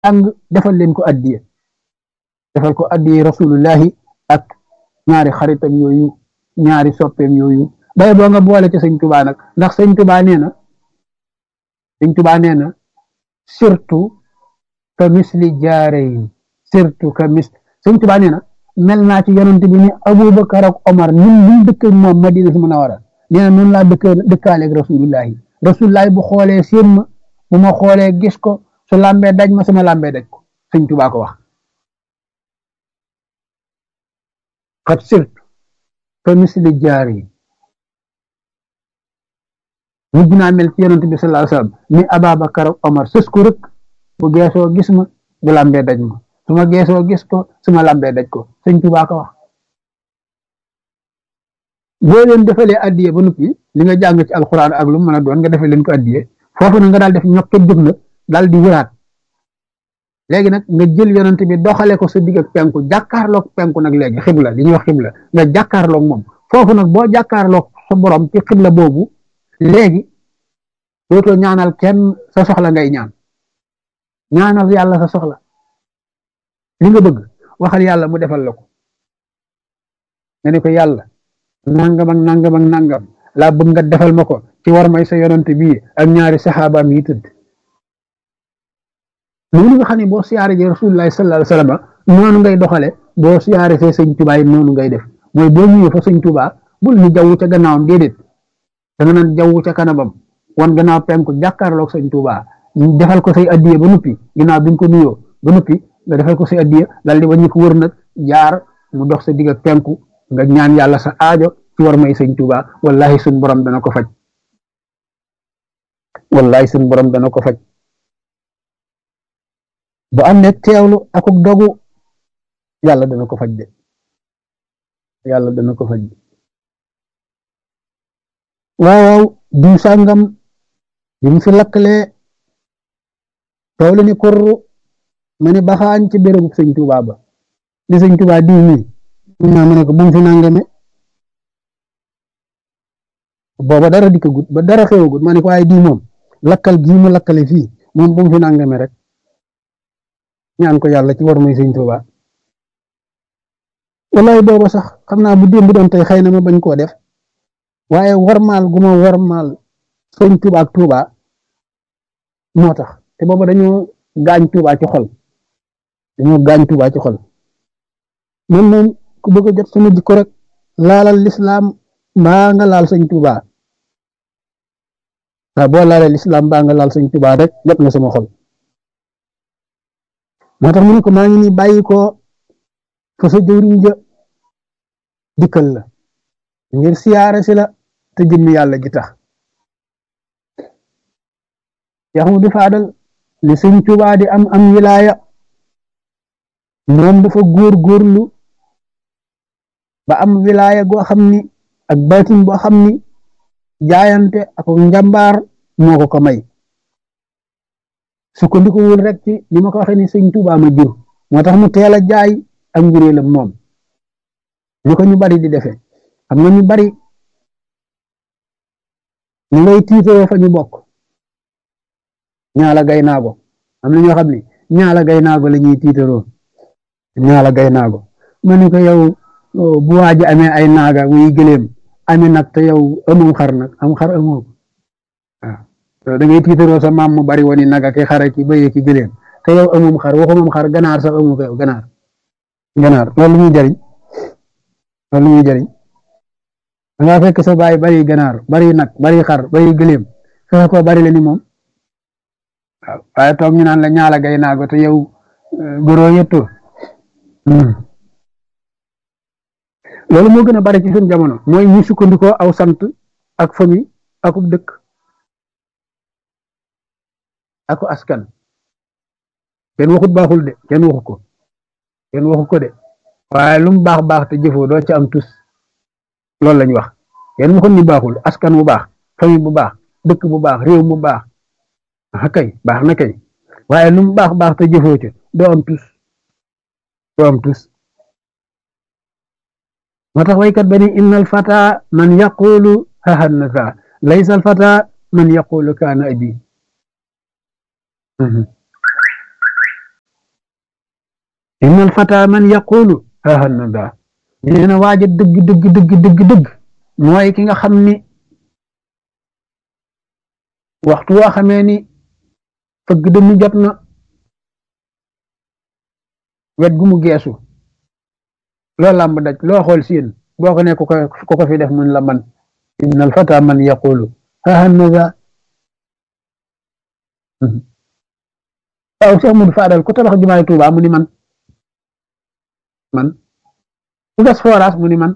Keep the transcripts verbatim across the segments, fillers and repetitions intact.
jàng defal leen ko addiye defal ko addiye rasulullahi ak ñaari xaritam yooyu ñaari soppeem yooyu bay boo nga boole ci sëñ Tuubaa nag ndax sëñ Tuubaa nee na sëñ Tuubaa nee na surtout ka misli jaarayn surtout ka mis sëñ Tuubaa nee na mel naa ci yonent bi ni Abubakar ak Omar ñun ñu dëkk moom Madina si Munawara nee na noonu laa dëkk dëkkaaleeg rasulullahi rasulullahi bu xoolee seen ma bu ma xoolee gis ko su lambee daj ma sama lambee daj ko sëñ Tuubaa ko wax xat surtout ka misli jaarayn mujj naa mel ci yonent bi sallallahu alayhi wasallam ni Ababakar ak Omar sës ko rek bu geesoo gis ma bu lambee daj ma su ma geesoo gis ko su ma lambee daj ko sëñ Tuubaa ko wax boo leen defalee addiye ba noppi li nga jàng ci alxuraan ak lu mu mën a doon nga defee leen ko addiye foofu na nga daal def ñokket jóg nag daal di wëraat léegi nag nga jël yonent bi doxale ko sa digg ak penku jàkkaarloog penku nag léegi xibla li ñuy wax xibla nga jàkkaarloog moom foofu nag boo jàkkaarloog sa borom ci xibla boobu léegi dootoo ñaanal kenn sa soxla ngay ñaan ñaanal yàlla sa soxla li nga bëgg waxal yàlla mu defal la ko nga ne ko yàlla nangam ak nangam ak nangam laa bëgg nga defal ma ko ci war may sa yonent bii ak ñaari saxaabaam yi tëdd noonu nga xam ne boo siyaare ji rasulullahi sallallahu alayhi wasallam noonu ngay doxale boo siyaare fee sëñ Tuubaa yi noonu ngay def mooy boo ñëwee fa sëñ Tuubaa bul ñu jaww ca gannaawam déedéet da nga naan jaww ca kanamam wan gannaaw penku jàkkaarloog sëñ Tuubaa defal ko say addiye ba noppi ginnaaw bi nga ko nuyoo ba noppi nga defal ko say addiye dal di wàññi ko wër nag jaar mu dox sa digg ak penku nga ñaan yàlla sa aajo ci war may sëñ Tuubaa wallahi suñ borom dana ko faj wallahi suñ borom dana ko faj bu am ne teewlu akuk dogu yàlla dana ko faj de yàlla dana ko faj de waaw diw sàngam bi mu fi lakkalee toolu ni kurru ma ne baxaañ ci bérébu sëñ Tuubaa ba di sëñ Tuubaa diw mi naa ma ne ko bu mu fi nangame booba dara dikkagut ba dara xewagut ma ne ko waaye diw moom lakkal gii mu lakkale fii moom bu mu fi nangame rek ñaan ko yàlla ci war may sëñ Tuubaa wallahi booba sax xam naa bu démb doon tey xëy na ma bañ koo def waaye warmaal gu ma warmaal sëñ Tuubaa ak Tuubaa moo tax te booba dañoo gaañ Tuubaa ci xol dañoo gaañ Tuubaa ci xol man moom ku bëgg a jot sama jikko rek laalal lislaam mbaa nga laal sëñ Tuubaa waaw boo laalee lislaam mbaa nga laal sëñ Tuubaa rek jot nga sama xol moo tax mu ne ko maa ngi nii bàyyi ko fa sa jëwriñ ja dikkal la ngir siyaare si la te jëmmi yàlla gi tax yaxu di faadal li sëñ Tuubaa di am am wilaaya moom dafa góor góorlu ba am wilaaya goo xam ni ak baatin boo xam ni jaayante ak njàmbaar moo ko ko may sukkandikuwul rek ci li ma ko waxee ni sëñ Tuubaa ma jur moo tax mu teel a jaay ak njuréelam moom ni ko ñu bari di defee xam nga ñu bari ni ngay tiitoo fa ñu bokk ñaala gay naago am na ñoo xam ne ñaala gay naago la ñuy tiitaroo ñaala gay naago ma ne ko yow bu waaji amee ay naaga muy gëléem amee nag te yow amum xar nag am xar amoo waaw da ngay tiitaroo sa maam mu bari woni naga ki xara ki bëyee ki gëléem te yow amum xar waxumam xar ganaar sax amu ko yow ganaar ganaar loolu muy jariñ loolu muy jariñ da ngaa fekk sa baay bari ganaar bari nag bari xar bari gëléem fexe ko bari la ni moom waaw waaye toog ñu naan la ñaala gay naago te yow goro yetto loolu moo gën a bari ci suñu jamono mooy ñu sukkandikoo aw sant ak famille akub dëkk ako askan kenn waxut baaxul de kenn waxu ko kenn waxu ko de waaye lu mu baax baax te jëfoo doo ci am tus loolu lañ wax kenn waxut ni baaxul askan bu baax famille bu baax dëkk bu baax réew mu baax ah kay baax na kay waaye lu mu baax baax te jëfoo ca doo am tus doo am tus moo tax waykat ba ni innal fata man yaqulu hahanasa laysa al fata man yaqulu kaana abi innal fata man yaqulu hahanada nee na waaja dëgg dëgg dëgg dëgg dëgg mooy ki nga xam ni waxtu woo xamee ni fëgg dënnu jot na wet gu mu geesu loo làmb daj loo xool siin boo ko ne ku ko ku ko fi def mun la man innal fata man yaqulu hahanada waaw Cheikh Modou Fadal ku tabax jumaay Tuuba mu ni man man ku gas forage mu ni man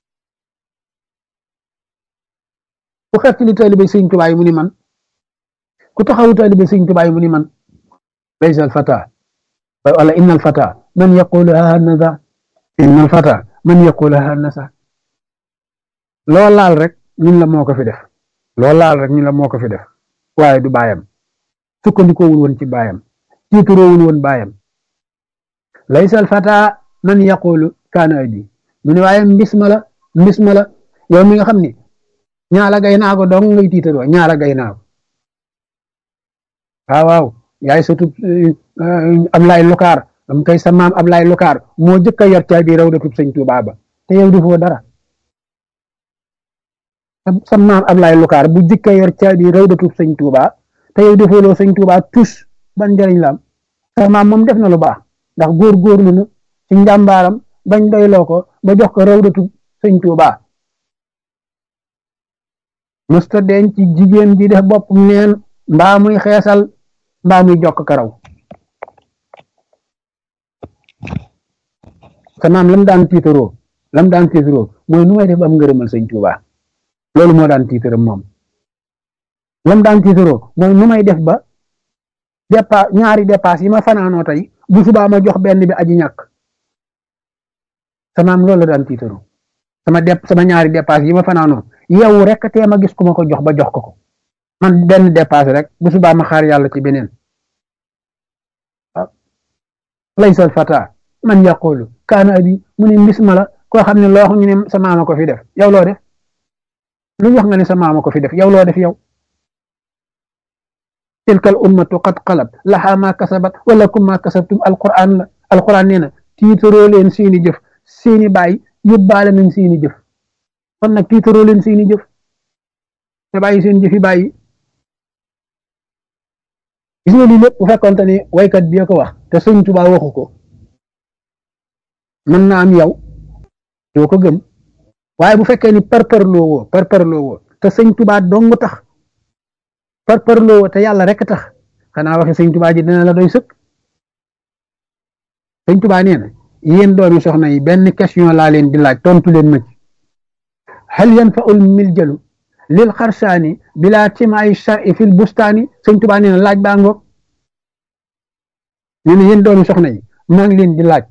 ku xeet li taalibe Sëñ Tuuba yi mu ni man ku taxawu taalibe Sëñ Tuuba yi mu ni man laysa al fata wala inna al fata man yaqulu hahanada inna al fata man yaqulu hahanada loo laal rek ñun la moo ko fi def loo laal rek ñun la moo ko fi def waaye du baayam sukkandikoowul woon ci baayam tiituroowul woon baayam laysa al fata man yaqulu kaana abi mu ne waaye mbis ma la mbis ma la yow mi nga xam ni ñaala gay naa ko dong ngay tiitaroo ñaala gay naa ko waaw waaw yaay sotub Ablaay Lukaar am kay sa maam Ablaay Lukaar moo jëkk a yor caabi rawdatub Sëñ Tuubaa ba te yow defoo dara sa maam Ablaay Lukaar bu jëkk a yor caabi rawdatub Sëñ Tuubaa te yow defooloo Sëñ Tuubaa tus ban njëriñ la am sa maam moom def na lu baax ndax góor-góorlu na ci njàmbaaram bañ doyloo ko ba jox ko rawdatub Sëñ Tuubaa musta denc ci jigéen ji def bopp neen mbaa muy xeesal mbaa muy jokk karaw sa maam lam daan tiitaroo lam daan tiitaroo mooy nu may def am ngërëmal Sëñ Tuubaa loolu moo daan tiitaram moom lam daan tiitaroo mooy nu may def ba dépa ñaari dépasse yi ma fanaanoo tey bu subaa ma jox benn bi aji ñàkk sa maam loolu la daan tiitaroo sama dep sama ñaari dépasse yi ma fanaanoo yow rek tee ma gis ku ma ko jox ba jox ko ko man benn dépasse rek bu subaa ma xaar yàlla ci beneen laysa al fata man yaqulu kaana abi mu ne mbis ma la koo xam ne loo xam ñu ne sa maama ko fi def yow loo def lu wax nga ne sa maama ko fi def yow loo def yow tilka al ummatu qad xalat laha ma kasabat wa lakum ma kasabtum alquran la alquran nee na tiitaroo leen seeni jëf seeni baay yóbbaale nañ seeni jëf kon nag tiitaroo leen seeni jëf te bàyyi seen jëfi bàyyi gis nga lii lépp bu fekkonte ni waykat bi ko wax te Sëñ Tuubaa waxu ko mën na am yow doo ko gëm waaye bu fekkee ni parparloo woo parparloo woo te Sëñ Tuubaa dong tax parparloo woo te yàlla rek tax xanaa waxe Sëñ Tuubaa ji dina la doy sëkk Sëñ Tuubaa nee na yéen doomi soxna yi benn question laa leen di laaj tontu leen ma ci hal yanfa'ul miljalu lil xarsaani bilaa timaay shar'i fil bustaani Sëñ Tuubaa nee na laaj baa ngoog nee na yéen doomi soxna yi maa ngi leen di laaj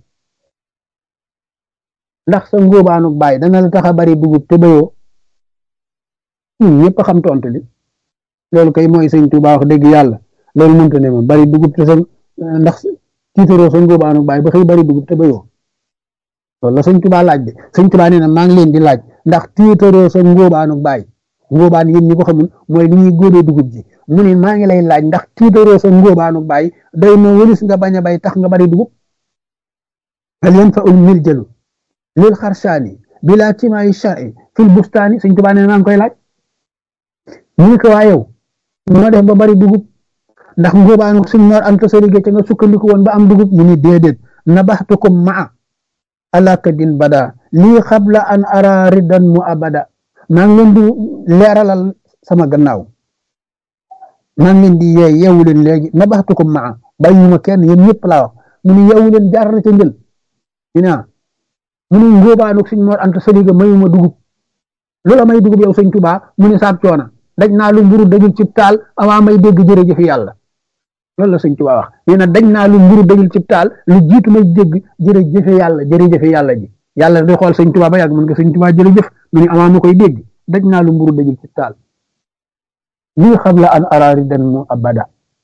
ndax sa ngóobaanu baay dana la tax a bari dugub te bayoo ñun ñëpp xam tontu li loolu kay mooy Sëñ Tuubaa wax dëgg yàlla loolu mënta ne moom bari dugub te sa ndax tiitaroo sa ngóobaanu baay ba xëy bari dugub te bayoo loolu la Sëñ Tuubaa laaj de Sëñ Tuubaa nee na maa ngi leen di laaj ndax tiitaroo sa ngóobaanu baay ngóobaan yéen ñi ko xamul mooy li ñuy góobee dugub ji mu ne maa ngi lay laaj ndax tiitaroo sa ngóobaanu baay day na wëlis nga bañ a bay tax nga bari dugub hal yanfa'ul miljalu lil xarsaani bilaa timaay shar'i fil bustaani Sëñ Tuubaa nee na maa ngi koy laaj mu ne ko waa yow noo def ba bari dugub ndax ngóobaanu suñ Mor Anta Sali ca nga sukkandiku woon ba am dugub mu ni déedéet nabaxtukum maa alakadin bada lii xabla an ara ridan mu abada maa ngi leen di leeralal sama gannaaw maa ngi leen di yee yeewu leen léegi nabaxtukum maa bàyyuma kenn yéen ñëpp laa wax mu ni yeewu leen jaar na ca njël ina mu ni ngóobaanu suñ Mor Anta Sali ga mayuma dugub loola may dugub yow Sëñ Tuubaa mu ni saab coona daj naa lu mburu dajul ci taal avant may dégg jërëjëf yàlla loolu la Sëñ Tuubaa wax nee na daj naa lu mburu dajul ci taal lu jiitu may dégg jërëjëf yàlla jërëjëf yàlla ji yàlla di xool Sëñ Tuubaa ba yàgg mën nga Sëñ Tuubaa jërëjëf mu ni avant ma koy dégg daj naa lu mburu dajul ci taal lii xabla an araari dan mu abada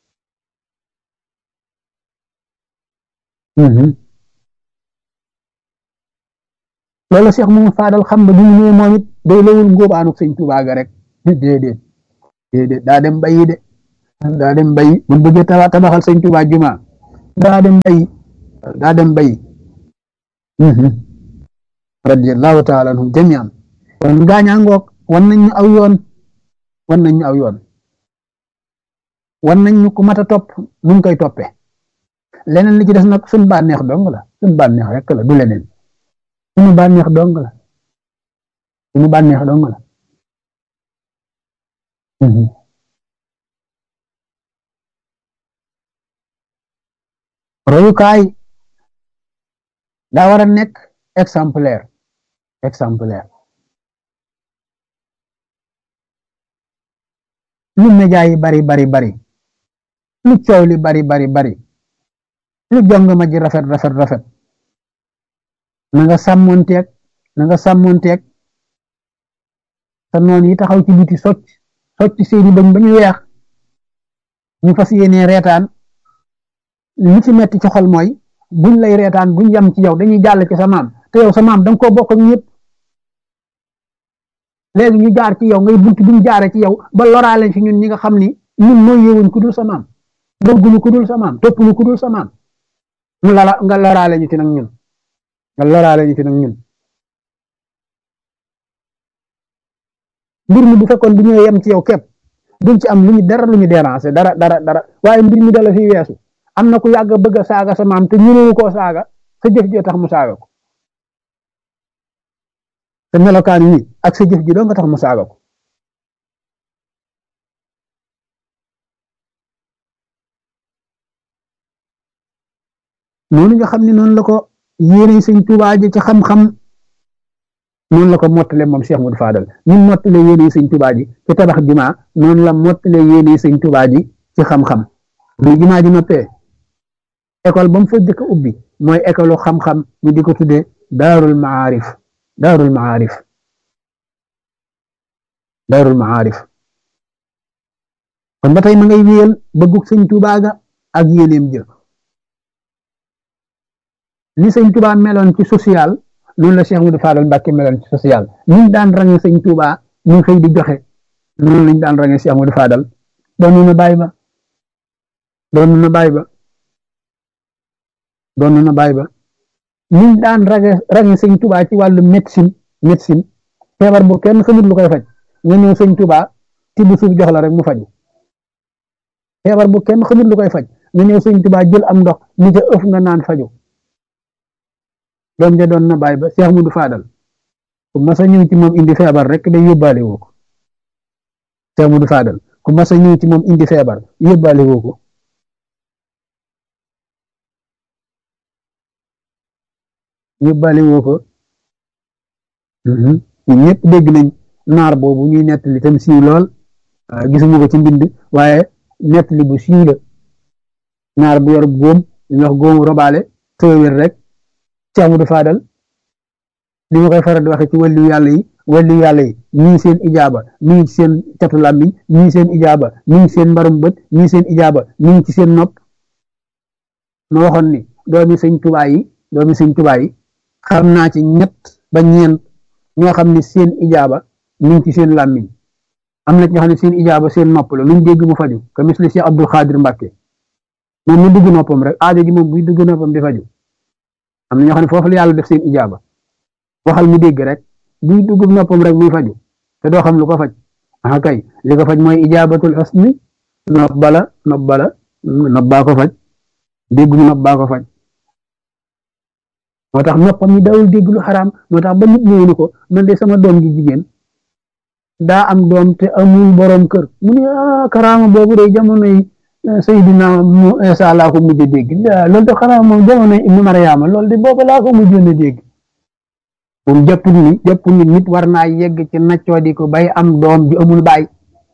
loolu Cheikh moom Faadal xam ba ñu ne moom it day lawul ngóobaanu Sëñ Tuubaa ga rek déedéet déedéet daa dem bayi de daa dem bayi bu bëggee tabaxal Sëñ Tuubaa juma daa dem bayi daa dem bay radiyallahu taala anhum jamian kon gaañaa ngoog wan nañ ñu aw yoon wan nañ ñu aw yoon wan nañ ñu ku mat a topp nu koy toppee leneen li ci des nag suñu bànneex dong la suñu bànneex rek la du leneen suñu bànneex dong la suñu bànneex dong la royukaay daa war a nekk exemplaire exemplaire lu média yi bari bari bari lu coow li bari bari bari lu jong ma ji rafet rafet rafet na nga sàmmonteeg na nga sàmmonteeg sa noon yi taxaw ci biti socc socc seeni bañ ba ñu weex ñu fas yéenee reetaan li ci metti ci xol mooy buñ lay reetaan buñ yam ci yow dañuy jàll ci sa maam te yow sa maam danga koo bokk ak ñëpp léegi ñu jaar ci yow ngay bunt buñ jaare ci yow ba loraale ci ñun ñi nga xam ni ñun mooy yewuñ ku dul sa maam bëgguñu ku dul sa maam toppuñu ku dul sa maam mu lala nga loraale ñu ci nag ñun nga loraale ñu ci nag ñun mbir mi bu fekkoon bu ñëwee yem ci yow képp duñ ci am lu ñu dara lu ñu déranger dara dara dara waaye mbir mi dala fi weesu am na ku yàgg bëgg a saaga sa maam te ñënewu koo saaga sa jëf ji tax mu saaga ko te melokaan yi ak sa jëf ji doo nga tax mu saaga ko noonu nga xam ne noonu la ko yéene sëñ Tuubaa ji ci xam-xam noonu la ko mottale moom Cheikh Modou Fadal ñun mottale yéene sëñ Tuubaa ji ci tabax jumaa noonu la mottale yéene sëñ Tuubaa ji ci xam-xam bu jumaa ji noppee école ba mu fa jëkk ubbi mooy école xam-xam ñu di ko tuddee daarul maarif daarul maarif daarul maarif kon ba tey ma ngay wéyal bëggug sëñ Tuubaa ga ak yéeneem jë li sëñ Tuubaa meloon ci social noonu la Cheikh Modou Fadal Mbàkke meloon ci social niñ daan range sëñ Tuubaa ñu xëy di joxe noonu lañ daan range Cheikh Modou Fadal doon na bàyyi ba doon na bàyyi ba doon na bàyyi ba niñ daan range range sëñ Tuubaa ci wàllu médecine médecine feebar bu kenn xamut lu koy faj nga ñëw sëñ Tuubaa tibb suuf jox la rek mu faju feebar bu kenn xamut lu koy faj nga ñëw sëñ Tuubaa jël am ndox ni ca ëf nga naan faju doom ja doon na bàyyi ba Cheikh Modou Fadal ku mas a ñëw ci moom indi feebar rek day yóbbaale woo ko Cheikh Modou Fadal ku mas a ñëw ci moom indi feebar yóbbaale woo ko yóbbaale woo ko ñun ñëpp dégg nañ naar boobu ñuy nettali tam siiw lool gisuma ko ci mbind waaye nettali bu siiw la naar bu yor góom ñu wax góomu robaale tëwér rek Cheikh Modou Fadal li ma koy faral di waxe ci wàllu yàlla yi wàllu yàlla yi ñii seen ijaaba mi ngi ci seen catu làmmiñ ñii seen ijaaba mi ngi ci seen mbarum bët ñii seen ijaaba mi ngi ci seen nopp ma waxoon ni doomi sëñ Tuubaa yi doomi sëñ Tuubaa yi xam naa ci ñett ba ñeent ñoo xam ne seen ijaaba mi ngi ci seen làmmiñ am na ñoo xam ne seen ijaaba seen nopp la luñ dégg mu faju ka misli Cheikh Abdul Xaadir Mbàkke moom mu dugg noppam rek aajo ji moom buy dugg noppam di faju am na ñoo xam ne foofu la yàlla def seen ijaaba waxal mu dégg rek buy dugg noppam rek muy faju te doo xam lu ko faj ah kay li ko faj mooy ijaabatul xusni nopp bala nopp bala nopp baa ko faj dégg nopp baa ko faj moo tax noppam yi dawul dégg lu xaraam moo tax ba nit ñëwee ni ko man de sama doom ji jigéen daa am doom te amul borom kër mu ne ah karaama boobu de jamono yi Seydina Isa laa ko mujj a dégg loolu de xanaa moom jamono Ibnu Mariama loolu de boobu laa ko mujjoon a dégg moom jàpp ni jàpp ni nit war naa yegg ci naccoo di ko bay am doom bi amul baay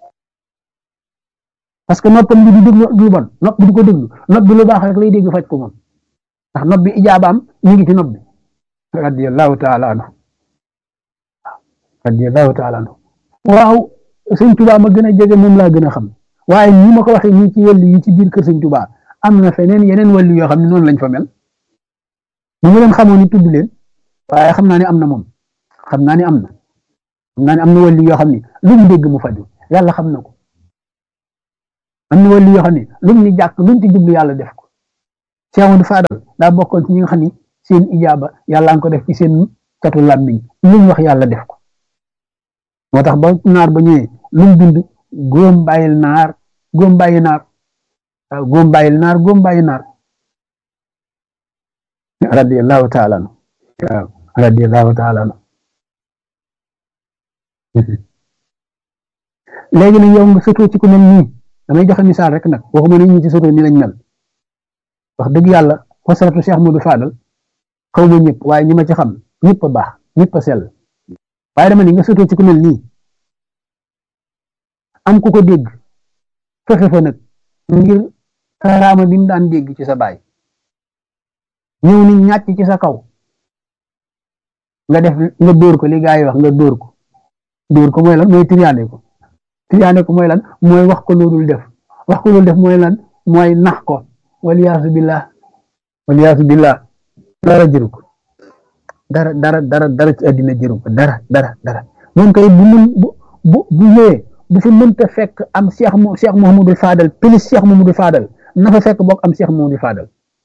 parce que noppam bi du déglu lu bon nopp bi du ko déglu nopp bi lu baax rek lay dégg faj ko moom ndax nopp bi ijaabaam ñu ngi ci nopp bi radiyallahu taala anhu radiyallahu taala anhu waaw sëñ Tuubaa ma gën a jege moom laa gën a xam waaye ñi ma ko waxee nii ci wàllu yi ci biir kër sëñ Tuubaa am na feneen yeneen wàllu yoo xam ne noonu lañ fa mel mu ngi leen xamoon ni tudd leen waaye xam naa ne am na moom xam naa ne am na xam naa ne am na wàllu yoo xam ne lu mu dégg mu faju yàlla xam na ko am na wàllu yoo xam ne lu mu ni jàkk luñ ci jublu yàlla def ko Cheikh Modou Fadal daa bokkoon ci ñi nga xam ni seen ijaaba yàlla nga ko def ci seen catu làmmiñ luñ wax yàlla def ko moo tax ba naar ba ñëwee luñ bind góom bàyyil naar góom bàyyi naar waaw góom bàyyil naar góom bàyyi naar radiyallahu taala anu waaw radiyallahu taala anu léegi nag yow nga sotoo ci ku mel nii damay joxe misaal rek nag waxuma ne ñi ci sotoo ni lañ mel wax dëgg yàlla xosaratu Cheikh Modou Fadal xaw ma ñëpp waaye ñi ma ci xam ñëpp a baax ñëpp a sell waaye dama ni nga sotoo ci ku mel nii am ku ko dégg fexe fa nag ngir karaama bi mu daan dégg ci sa baay ñëw ni ñàcc ci sa kaw nga def nga dóor ko li gaa yi wax nga dóor ko dóor ko mooy lan mooy triyaane ko triyaane ko mooy lan mooy wax ko loolul def wax ko loolu def mooy lan mooy nax ko waliyaasu billah waliyaasu billah dara jëru ko dara dara dara dara ci àddina jëru ko dara dara dara moom kay bu mun bu bu bu ñëwee bu fi mënta fekk am Cheikh mo Cheikh Mouhamadul Fadal plus Cheikh Mouhamadul Fadal na fa fekk bokk am Cheikh Mouhamadul Fadal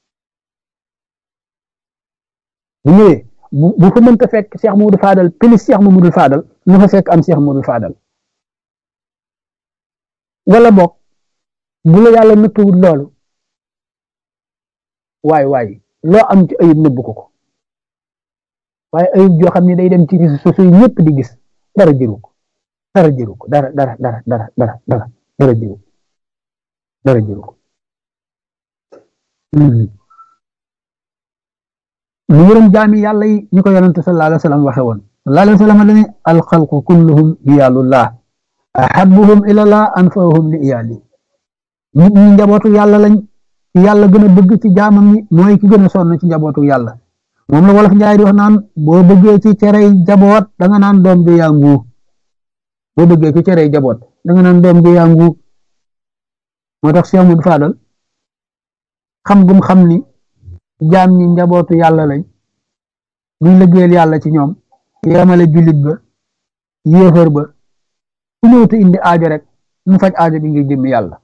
bu ñëwee bu bu fa mënta fekk Cheikh Mouhamadul Fadal plus Cheikh Mouhamadul Fadal na fa fekk am Cheikh Mouhamadul Fadal wala bokk bu la yàlla nëppawut loolu waay waay loo am ci ayib nëbbu ko ko waaye ayib joo xam ne day dem ci réseaux sociaux yi ñëpp di gis dara jëru ko dara jëru ko dara dara dara dara dara dara dara jëru ko dara jëru ko lu yërëm jaami yàlla yi ñu ko yonente sallallahu alayhi wa sallam waxe woon sallallahu alayhi wa sallam dane alxalqu kulluhum iyaalullah ahabuhum ilallah anfahum li iyaali nit ñi njabootu yàlla lañ yàlla gën a bëgg ci jaamam ñi mooy ki gën a sonn ci njabootu yàlla moom la wolof njaay di wax naan boo bëggee ci cerey jaboot da nga naan doom ji yàngu boo bëggee ci cerey jaboot da nga naan doom ji yàngu moo tax Cheikh Modou Fadal xam gum xam ni jaam ñi njabootu yàlla lañ buñ liggéeyal yàlla ci ñoom yemale jullit ba yéefar ba ku ñëw te indi aajo rek mu faj aajo bi ngir jëmmi yàlla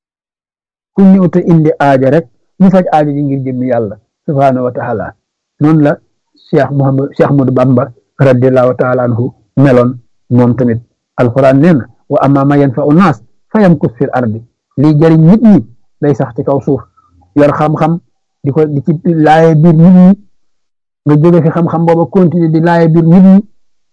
ku ñëw te indi aajo rek mu faj aajo bi ngir jëmmi yàlla subhaanahu wa taala noonu la Cheikh Mouhamad Cheikh Modou Bamba radiallahu taala anhu meloon moom tamit alquran nee na wa amma ma yanfa'u naas fa yamkus fil ardi liy jëriñ nit ñi day sax ci kaw suuf yor xam-xam di ko di ci laaye biir nit ñi nga jóge fi xam-xam booba continuer di laaye biir nit ñi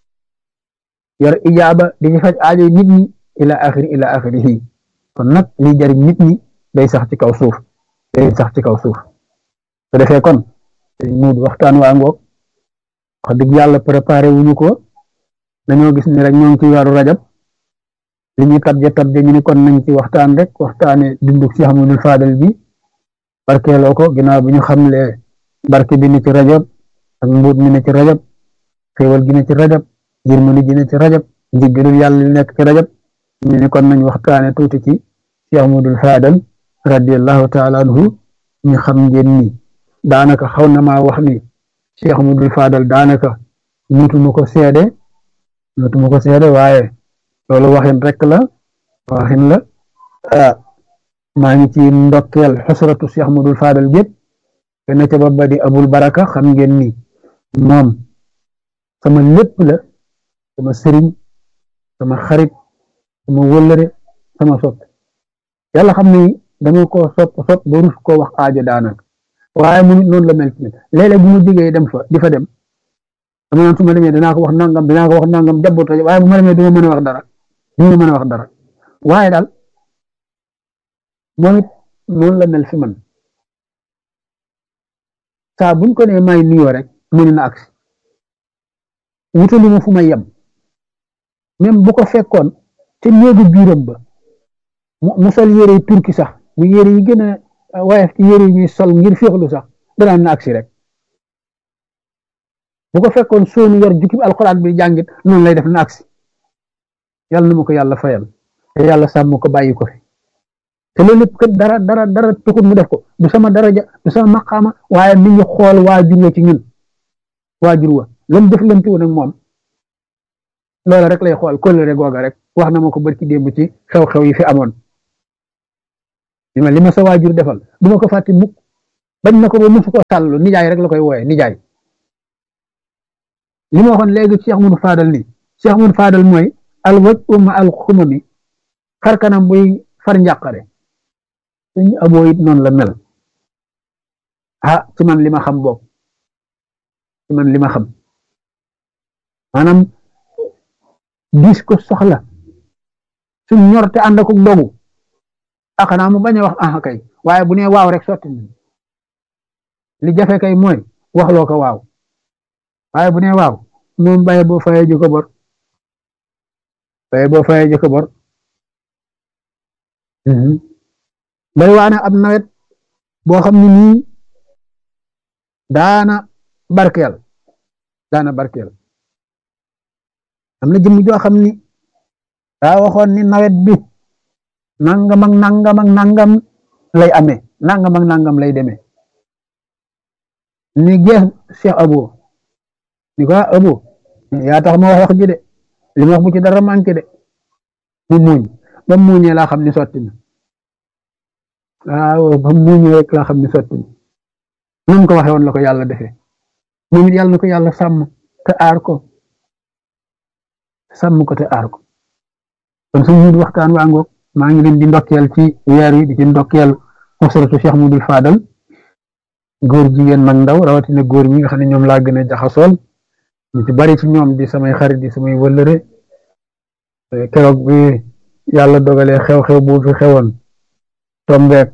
yor ijaaba di ci faj aajo nit ñi ila axiri ila axirihi kon nag liy jëriñ nit ñi day sax ci kaw suuf day sax ci kaw suuf su defee kon muud waxtaan waa ngoog wax dëgg yàlla préparé wuñu ko dañoo gis ni rek ñoo ngi ci weeru rajab li ñuy tabje tabje ñu ni kon nañ ci waxtaan rek waxtaane dunduk Cheikh Mouhamadul Fadal bi barkeeloo ko ginnaaw bi ñu xamle barke bi ne ci rajab ak mbuut mi ne ci rajab xéewal gi ne ci rajab yërmande gi ne ci rajab njëggalul yàlla li nekk ci rajab ñu ni kon nañ waxtaane tuuti ci Cheikh Mouhamadul Fadal radiallahu taala anhu ñu xam ngeen ni daanaka xaw na maa wax ni Cheikh Mouhamadul Fadal daanaka mutuma ko seede mutuma ko seede waaye loolu waxin rek la waxin la ah maa ngi ci ndokkeel xusratu Cheikh Mouhamadul Fadal yëpp kenn ca ba di abul baraka xam ngeen ni moom sama lépp la sama sëriñ sama xarit sama wëllëre sama sopp yàlla xam ni dama ko sopp sopp ba rus koo wax aajo daanaka waaye mu noonu la mel ci léeg-léeg bu mu jógee dem fa di fa dem dama naan su ma demee dinaa ko wax nangam dinaa ko wax nangam jabboot waaye bu ma demee duma mën a wax dara duma mën a wax dara waaye daal moom it noonu la mel fi man saa buñ ko nee may nuyoo rek mën na agsi wutalu ma fu may yem même bu ko fekkoon te néegu biiram ba mu sol yére yi turki sax mu yére yi gën a waaye ci yére yi ñuy sol ngir féexlu sax danaan na agsi rek bu ko fekkoon soonu yor jukki alxuraan bi jàngit noonu lay def na agsi yàlla na ma ko yàlla fayal te yàlla sàmm ko bàyyi ko fi te loolu lépp kat dara dara dara tuxut mu def ko du sama daraja du sama maqaama waaye mi ngi xool waajur wa ci ñun waajur wa lam def lanti woon ak moom loola rek lay xool kóllëre googa rek wax na ma ko barki démb ci xew-xew yi fi amoon li ma li ma sa waajur defal du ma ko fàtte mukk bañ na ko ba mosu ko sàllu nijaay rek la koy wooye nijaay li ma waxoon léegi Cheikh Moudou Fadal ni Cheikh Moudou Fadal mooy al waj uma al xumami xar kanam buy far njàqare suñ aboo it noonu la mel ah ci man li ma xam boog ci man li ma xam maanaam diis ko soxla suñ ñor te ànd ak dogu ah xanaa mu bañ a wax ah kay waaye bu nee waaw rek sotti na li jafe kay mooy waxloo ko waaw waaye bu nee waaw moom baye boo fayee ji ko bor baye boo fayee ji ko bor bari waane ab nawet boo xam ne nii daana barkeel daana barkeel am na jëmm joo xam ni daa waxoon ni nawet bi nangam ak nangam ak nangam lay amee nangam ak nangam lay demee ni gees Cheikh Abo ni ko Abo yaa tax ma wax wax ji de li ma wax bu ci dara manqué de mu muuñ ba mu muuñee laa xam ni sotti na waaw ba mu muuñee rek laa xam ni sotti na nu ko waxee woon la ko yàlla defee moom it yàlla na ko yàlla sàmm te aar ko sàmm ko te aar ko kon suñu waxtaan waa ngoog maa ngi leen di ndokkeel ci weer wi di ci ndokkeel usratu Cheikh Moudou Fadal góor jigéen mag ndaw rawatina góor ñi nga xam ne ñoom laa gën a jaxasool ñu ci bari ci ñoom di samay xarit di samay wëllëre keroog bi yàlla dogalee xew-xew bu fi xewoon tombeek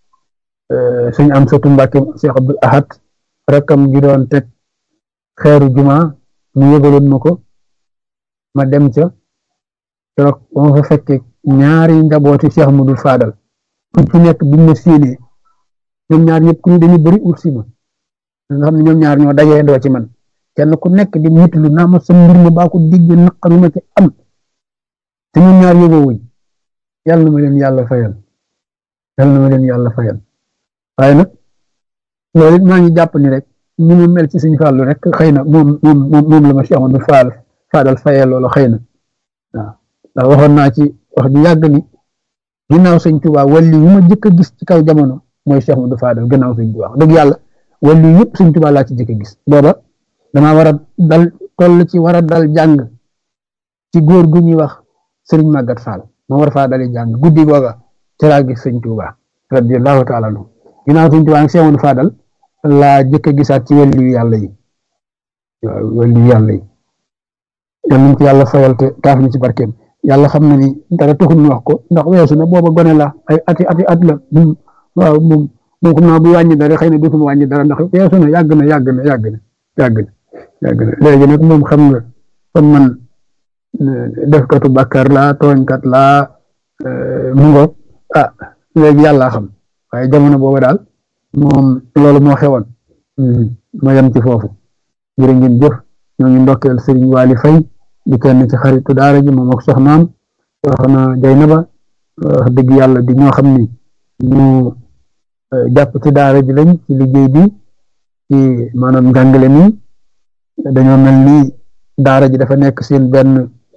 suñ am satu Mbàkke Cheikh Abdul Ahad rakkam gi doon teg xeeru juma ñu yëgaloon ma ko ma dem ca keroog ba ma fa fekkee ñaari njabooti Cheikh Moudou Fadal ku ci nekk biñ ma séenee ñoom ñaar ñëpp ku ñu dañu bëri ut si ma nga xam ne ñoom ñaar ñoo dajee ndoo ci man kenn ku nekk di mitlu naa ma sa mbir ma baa ko digg naqaru ma ci am te ñoom ñaar yóbboo wuñ yàlla na ma leen yàlla fayal yàlla na ma leen yàlla fayal waaye nag loolu it maa ngi jàpp ni rek ñu mu mel ci suñu fàllu rek xëy na moom moom moom la ma Cheikh Moudou Fadal Fadal fayal loolu xëy na waaw ndax waxoon naa ci wax ju yàgg ni ginnaaw sëñ Tuubaa wàllu yu ma jëkk a gis ci kaw jamono mooy Cheikh Moudou Fadal gannaaw sëñ Tuubaa wax dëgg yàlla wàllu yëpp sëñ Tuubaa laa ci jëkk a gis booba damaa war a dal toll ci war a dal jàng ci góor gu ñuy wax Sëriñ Màggat Fall ma war faa dali jàng guddi googa ci laa gis sëñ Tuubaa radiyallahu taala anhu ginnaaw sëñ Tuubaa ak Cheikh Moudou Fadal laa jëkk a gisaat ci wàllu yu yàlla yi waaw wàllu yu yàlla yi yal nañ ci yàlla fayal te taaf ñu ci barkeem yàlla xam na ni dara taxul ñu wax ko ndax weesu na booba gone la ay ati ati at la waaw moom moom xam naa bu wàññi dara xëy na dutuma wàññi dara ndax weesu na yàgg na yàgg na yàgg na yàgg na yàgg na léegi nag moom xam nga kon man defkatu bàkkaar laa tooñkat laa mu ngo ah léegi yàlla xam waaye jamono booba daal moom loolu moo xewoon ma yem ci foofu jërë ngeen jëf ñoo ngi ndokkeel Serigne Waly Faye di kenn ci xaritu daara ji moom ak soxnaam soxna Jaynaba wax dëgg yàlla di ñoo xam ni ñu jàpp ci daara ji lañ ci liggéey bi ci maanaam njàngale mi dañoo mel ni daara ji dafa nekk seen benn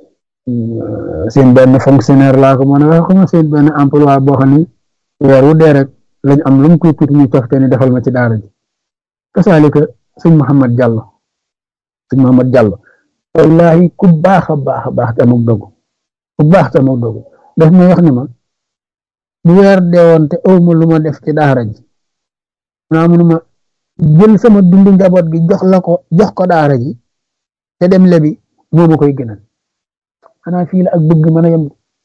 seen benn fonctionnaire laa ko mën a wax xam seen benn emploi boo xam ni weer wu dee rek lañ am lu mu koy tuuti ñu tofte ni defal ma ci daara ji kasaalika sëñ Mouhamed Diallo sëñ Mouhamed Diallo wallahi ku baax a baax a baax te amul dogu ku baax te amul dogu daf may wax ni ma bu weer deewoon te awma lu ma def ci daara ji naa munuma jël sama dundu njaboot gi jox la ko jox ko daara ji te dem lebi moo ma koy gënal xanaa fii la ak bëgg mën a yem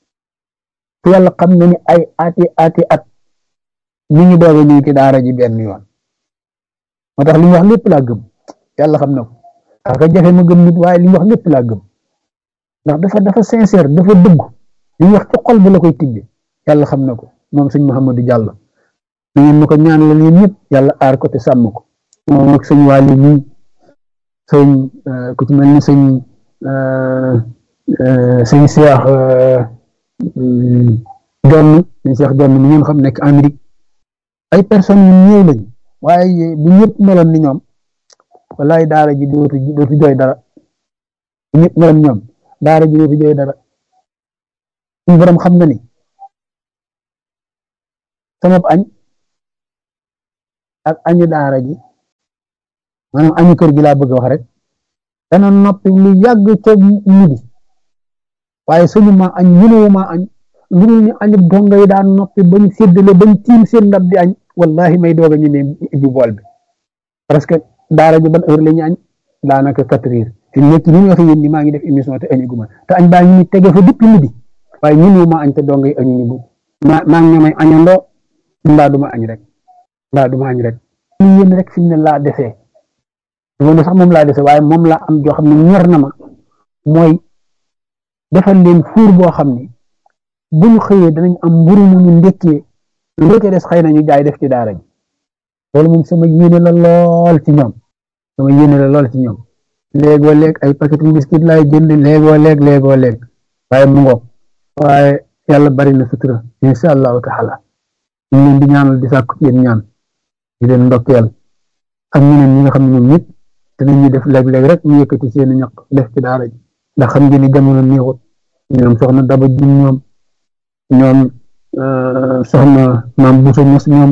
te yàlla xam na ni ay ati ati at ñu ngi doog a ñëw ci daara ji benn yoon moo tax li mu wax lépp laa gëm yàlla xam na ko parce que jafe ma gëm nit waaye li mu wax lépp laa gëm ndax dafa dafa sincère dafa dëgg li mu wax ci xol bi la koy tibbi yàlla xam na ko moom sëñ Mouhamadou Diallo na ngeen ma ko ñaanal yéen ñëpp yàlla aar ko te sàmm ko moom ak sëñ Waly mi sëñ ku ci mel ni sëñ sëñ Cheikh Jonn sëñ Cheikh Jonn mi ngeen xam nekk Amérique ay personnes yu ñëw lañ waaye bu ñëpp meloon ni ñoom wallaay daara ji dootu dootu jooy dara bu ñëpp meloon ñoom daara ji dootu jooy dara suñu borom xam na ni sama añ ak añu daara ji maanaam añu kër gi laa bëgg a wax rek dana noppi lu yàgg ca midi waaye suñu ma añ mënuwu ma añ lu ñu añu donga yi daan noppi bañ séddale bañ tiim seen ndab di añ wallahi may doog a ñu ne ibbi bool bi parce que daara ji ban heure la ñu añ daanaka quatre heures fi mu nekk ni ñu waxee yéen ni maa ngi def émission te añu guma te añ baa ngi ni tege fa depuis midi waaye mënuwu ma añ te donga yi añu ñu bu ma maa ngi may añandoo mbaa duma añ rek mbaa duma añ rek ñu yéen rek fi mu ne laa desee du ma ne sax moom laa desee waaye moom laa am joo xam ne ñor na ma mooy defal leen fuur boo xam ni bu ñu xëyee danañ am mburu mu ñu ndekkee lu ca des xëy na ñu jaay def ci daara ji loolu moom sama yéene la lool ci ñoom sama yéene la lool ci ñoom léegoo léeg ay paquetu biscuit laay jënd léegoo léeg léegoo léeg waaye mu ngoog waaye yàlla bari na sutura insha allahu taala ñu leen di ñaanal di sàkku ci yéen ñaan di leen ndokkeel ak ñeneen ñi nga xam ne ñoom ñëpp dinañ ñu def léeg-léeg rek ñu yëkkati seeni ñaq def ci daara ji ndax xam ngeen ni jamono neexut ñoom soxna Daba ji ñoom ñoom soxna maam Bousso Mos ñoom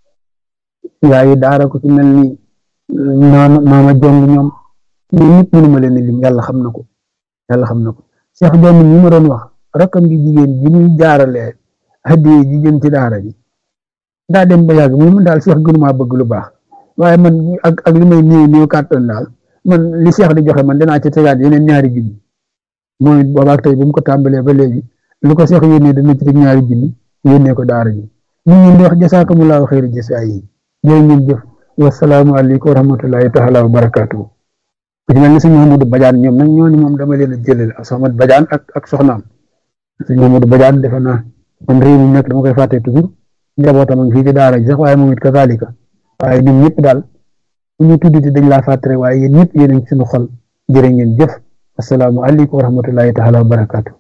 yaayu daara ko ci mel ni maama maama jong ñoom ñoom ñëpp mënuma leen lim yàlla xam na ko yàlla xam na ko Cheikh Jong ñi ma doon wax rakam ji jigéen ji muy jaaralee hadiye ji jëm ci daara ji daa dem ba yàgg muy man daal Cheikh gënumaa bëgg lu baax waaye man ak ak li may néew néew kàttan daal man li Cheikh di joxe man danaa ci tegaat yeneen ñaari junni mooy boobaak tey bi mu ko tàmbalee ba léegi lu ko Cheikh yónnee dana ci teg ñaari junni yónnee ko daara ji ñu ngi di wax jasaakumullahu xayri jasaa yi jërë ngeen jëf wasalaamu aleykum wa rahmatullahi taala wa barakaatuhu ku ci mel ni sëñ Mamadou Badiane ñoom nag ñooñu moom dama leen a jëlale ak Soxna Badiane ak ak soxnaam sëñ Mamadou Badiane defe naa man réew mi nekk dama koy fàtte toujours njabootam ak fii ci daara ji sax waaye moom it kazalika waaye ñun ñëpp daal bu ñu tuddati dañ laa fàttare waaye yéen ñëpp yéen a ngi suñu xol jërë ngeen jëf asalaamu aleykum wa rahmatullahi taala wa barakaatu